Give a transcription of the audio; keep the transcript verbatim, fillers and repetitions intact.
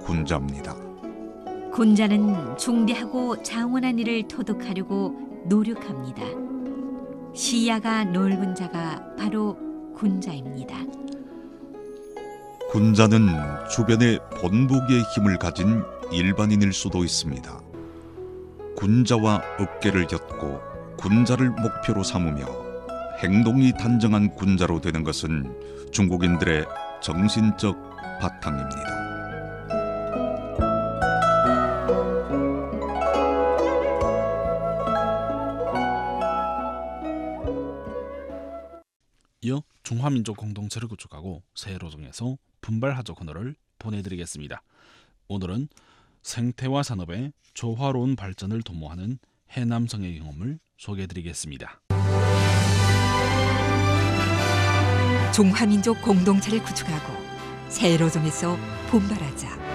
군자입니다. 군자는 중대하고 장원한 일을 도독하려고 노력합니다. 시야가 넓은 자가 바로 군자입니다. 군자는 주변에 본보기의 힘을 가진 일반인일 수도 있습니다. 군자와 어깨를 엮고 군자를 목표로 삼으며 행동이 단정한 군자로 되는 것은 중국인들의 정신적 바탕입니다. 이어 중화민족 공동체를 구축하고 세로정에서 분발하자 코너를 보내드리겠습니다. 오늘은 생태와 산업의 조화로운 발전을 도모하는 해남성의 경험을 소개해드리겠습니다. 중화민족 공동체를 구축하고 세로정에서 분발하자.